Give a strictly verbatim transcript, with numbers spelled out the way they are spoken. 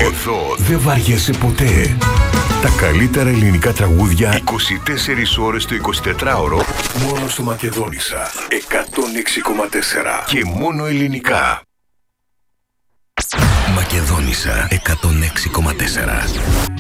Εδώ δεν βαριέσαι ποτέ. Τα καλύτερα ελληνικά τραγούδια είκοσι τέσσερις ώρες το εικοσιτετράωρο μόνο στο Μακεδόνισσα εκατόν έξι κόμμα τέσσερα και μόνο ελληνικά. Μακεδόνισσα εκατόν έξι κόμμα τέσσερα.